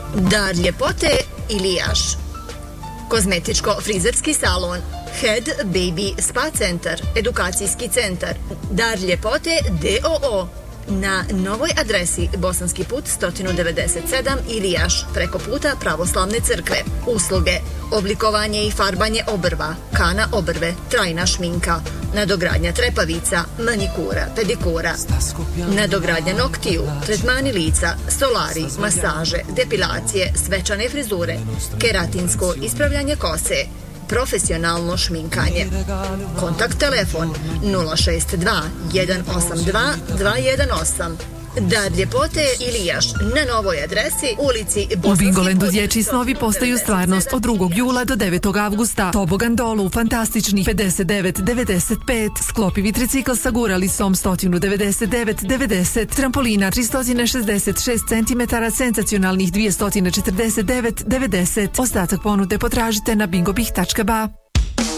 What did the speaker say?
Dar ljepote Ilijaš. Kozmetičko-frizerski salon Head Baby Spa Centar, edukacijski centar Dar ljepote DOO na novoj adresi Bosanski put 197 Ilijaš, preko puta Pravoslavne crkve. Usluge: oblikovanje i farbanje obrva, kana obrve, trajna šminka, nadogradnja trepavica, manikura, pedikura, nadogradnja noktiju, tretmani lica, solari, masaže, depilacije, svečane frizure, keratinsko ispravljanje kose, profesionalno šminkanje. Kontakt telefon 062 182 218. Dar ljepote Ilijaš na novoj adresi ulici U Vingolendu dječji snovi postaju stvarnost od 2. jula do 9. avgusta. Tobogan dolu fantastičnih 59,95. Sklopivi tricikl sa guralisom 199,90. Trampolina 366 cm, senzacionalnih 249,90. Ostatak ponude potražite na bingobih.ba.